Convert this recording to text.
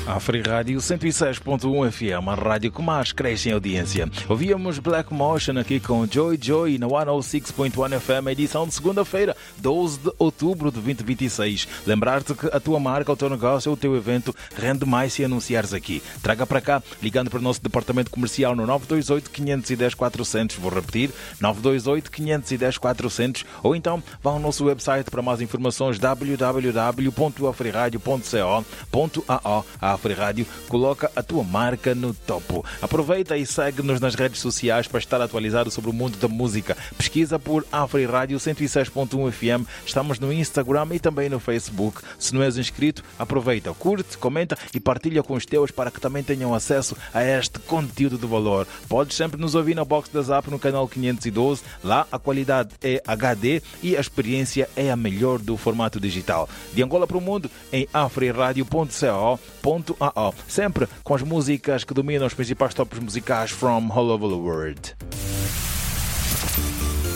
A Free Rádio 106.1 FM, a rádio que mais cresce em audiência. Ouvíamos Black Motion aqui com Joy Joy na 106.1 FM, edição de segunda-feira, 12 de outubro de 2026. Lembrar-te que a tua marca, o teu negócio, o teu evento rende mais se anunciares aqui. Traga para cá, ligando para o nosso departamento comercial no 928 510 400. Vou repetir, 928 510 400. Ou então vá ao nosso website para mais informações, www.afriradio.co.ao. A Free Rádio coloca a tua marca no topo. Aproveita e segue-nos nas redes sociais para estar atualizado sobre o mundo da música. Pesquisa por Free Rádio 106.1 FM. Estamos no Instagram e também no Facebook. Se não és inscrito, aproveita, curte, comenta e partilha com os teus para que também tenham acesso a este conteúdo de valor. Podes sempre nos ouvir na box da Zap no canal 512. Lá a qualidade é HD e a experiência é a melhor do formato digital. De Angola para o mundo, em afriradio.co.ao. Sempre com as músicas que dominam os principais tops musicais from all over the world.